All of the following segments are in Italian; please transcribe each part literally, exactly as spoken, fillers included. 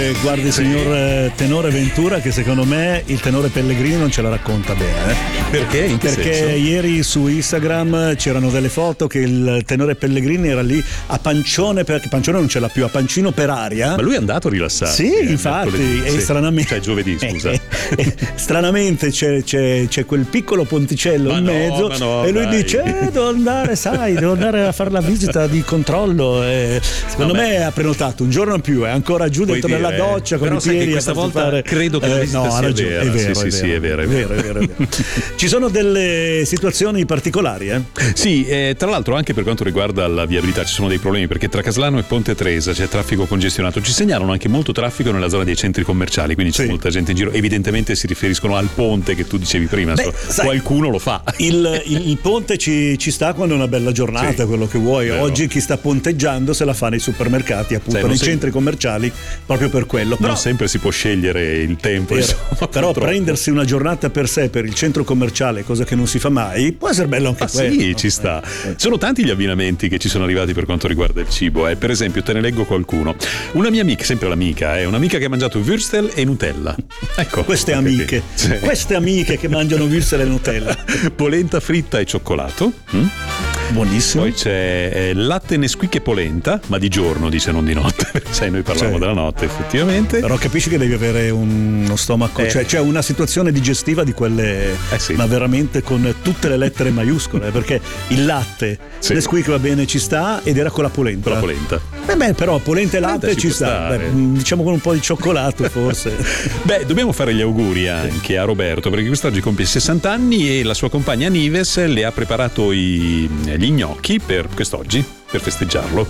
Eh, guardi, Sì. signor eh, tenore Ventura, che secondo me il tenore Pellegrini non ce la racconta bene. eh. Perché? In che Perché senso? ieri su Instagram c'erano delle foto che il tenore Pellegrini era lì a pancione, perché pancione non ce l'ha più, a pancino per aria. Ma lui è andato a rilassarsi. Sì, eh, infatti, mercoledì. e Sì. stranamente. Cioè giovedì, scusa. Stranamente c'è, c'è, c'è quel piccolo ponticello Ma in no, mezzo ma no, e lui dai. dice: eh, devo andare, sai, devo andare a fare la visita di controllo. E secondo Vabbè. me ha prenotato un giorno in più, è ancora giù Puoi dentro nella dire, doccia con però i sai che piedi. questa a farsi volta fare- credo che la visita no, ha sia ragione, vera. è vero, Sì, è sì, sì, è vero, è vero, è vero, è vero. Ci sono delle situazioni particolari, eh? Sì, eh, tra l'altro anche per quanto riguarda la viabilità ci sono dei problemi, perché tra Caslano e Ponte Tresa c'è traffico congestionato. Ci segnalano anche molto traffico nella zona dei centri commerciali, quindi c'è Sì. molta gente in giro. Evidentemente si riferiscono al ponte che tu dicevi prima. Beh, so- sai, qualcuno lo fa. Il, il- il ponte ci, ci sta quando è una bella giornata, Sì, quello che vuoi. vero. Oggi chi sta ponteggiando se la fa nei supermercati, appunto, Sai, non nei sem- centri commerciali, proprio per quello. Però, Non sempre si può scegliere il tempo. vero, insomma, però purtroppo. prendersi una giornata per sé per il centro commerciale, cosa che non si fa mai, può essere bello anche Ah quello. sì, no? ci sta. Eh, Sono tanti gli abbinamenti che ci sono arrivati per quanto riguarda il cibo. Eh. Per esempio, te ne leggo qualcuno. Una mia amica, sempre l'amica, è eh, un'amica che ha mangiato würstel e Nutella. Ecco. Queste anche amiche, qui. Sì. queste amiche che mangiano würstel e Nutella. Polenta fritta e cioccolato. Mm? Buonissimo. Poi c'è eh, latte Nesquik e polenta, ma di giorno, dice, non di notte. Sai, noi parliamo Sì. della notte, effettivamente. Però capisci che devi avere un- uno stomaco, Eh. cioè c'è una situazione digestiva di quelle, Eh sì. ma veramente con tutte le lettere maiuscole, perché il latte, Sì. Nesquik va bene, ci sta, ed era con la polenta. Con la polenta. Eh beh, però polenta e Polenta latte ci ci può sta, stare. Beh, mh, diciamo con un po' di cioccolato forse. Beh, dobbiamo fare gli auguri anche a Roberto, perché quest'oggi compie sessanta anni e la sua compagna Nives le ha preparato i- gli gnocchi per quest'oggi, per festeggiarlo.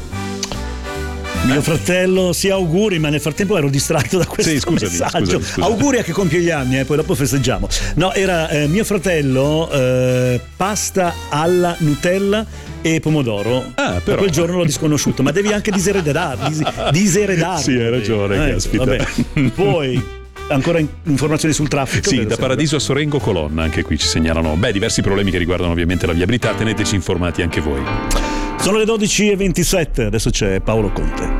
Mio fratello, sì, auguri, ma nel frattempo ero distratto da questo Sì, scusami, messaggio. scusami, scusami. Auguri a che compie gli anni, eh, poi dopo festeggiamo. No, era eh, mio fratello, eh, pasta alla Nutella e pomodoro. Ah, Per però. quel giorno l'ho disconosciuto, ma devi anche diseredarlo. dis- diseredarlo. Sì, hai ragione, Eh, caspita. vabbè. Poi ancora in- informazioni sul traffico. Sì, vedo da sempre. Paradiso a Sorengo Colonna, anche qui ci segnalano beh, diversi problemi che riguardano ovviamente la viabilità. Teneteci informati anche voi. Sono le dodici e ventisette, adesso c'è Paolo Conte.